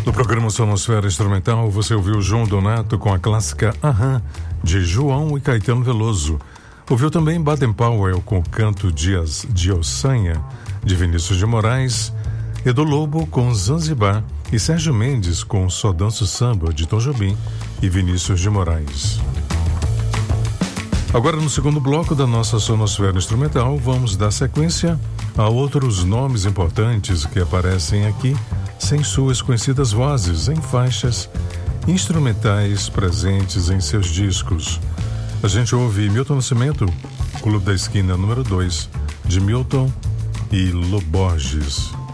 No programa Sonosfera Instrumental, você ouviu João Donato com a clássica Aham, de João e Caetano Veloso. Ouviu também Baden Powell com o canto de Ossanha, de Vinícius de Moraes, Edu Lobo com Zanzibar e Sérgio Mendes com Só Danço Samba, de Tom Jobim e Vinícius de Moraes. Agora, no segundo bloco da nossa Sonosfera Instrumental, vamos dar sequência a outros nomes importantes que aparecem aqui sem suas conhecidas vozes em faixas instrumentais presentes em seus discos. A gente ouve Milton Nascimento, Clube da Esquina número 2, de Milton e Lo Borges.